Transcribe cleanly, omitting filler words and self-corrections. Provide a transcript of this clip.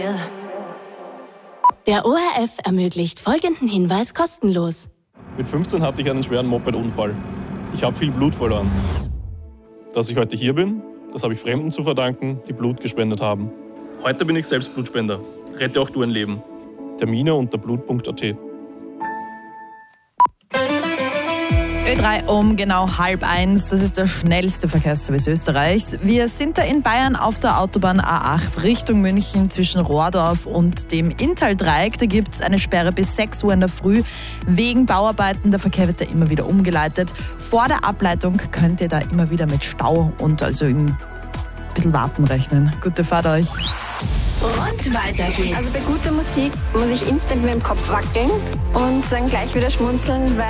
Der ORF ermöglicht folgenden Hinweis kostenlos. Mit 15 hatte ich einen schweren Moped-Unfall. Ich habe viel Blut verloren. Dass ich heute hier bin, das habe ich Fremden zu verdanken, die Blut gespendet haben. Heute bin ich selbst Blutspender. Rette auch du ein Leben. Termine unter blut.at. Ö3 um genau 12:30. Das ist der schnellste Verkehrsservice Österreichs. Wir sind da in Bayern auf der Autobahn A8 Richtung München zwischen Rohrdorf und dem Inntal-Dreieck. Da gibt es eine Sperre bis 6 Uhr in der Früh. Wegen Bauarbeiten, der Verkehr wird da immer wieder umgeleitet. Vor der Ableitung könnt ihr da immer wieder mit Stau und also ein bisschen Warten rechnen. Gute Fahrt euch. Und weiter geht's. Also bei guter Musik muss ich instant mit dem Kopf wackeln und dann gleich wieder schmunzeln, weil